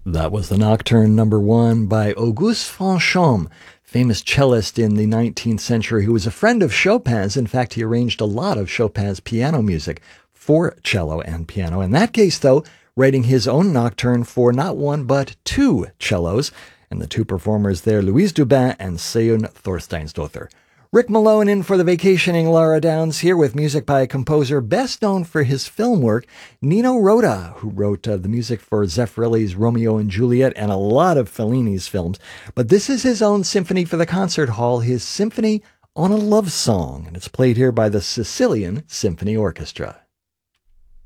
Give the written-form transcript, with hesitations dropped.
That was the Nocturne number 1 by Auguste Franchomme, famous cellist in the 19th century who was a friend of Chopin's. In fact, he arranged a lot of Chopin's piano music for cello and piano. In that case, though, writing his own nocturne for not one but two cellos, and the two performers there, Louise Dubin and Seun Thorsteinsdottir. Rick Malone in for the vacationing Laura Downs here with music by a composer best known for his film work, Nino Rota, who wrote the music for Zeffirelli's Romeo and Juliet and a lot of Fellini's films. But this is his own symphony for the concert hall, his Symphony on a Love Song, and it's played here by the Sicilian Symphony Orchestra.